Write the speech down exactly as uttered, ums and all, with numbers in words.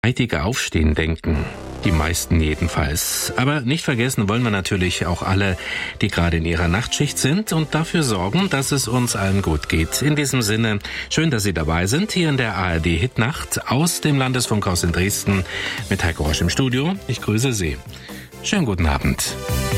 zeitige Aufstehen denken. Die meisten jedenfalls. Aber nicht vergessen wollen wir natürlich auch alle, die gerade in ihrer Nachtschicht sind und dafür sorgen, dass es uns allen gut geht. In diesem Sinne, schön, dass Sie dabei sind, hier in der A R D Hitnacht aus dem Landesfunkhaus in Dresden mit Heiko Rosch im Studio. Ich grüße Sie. Schönen guten Abend.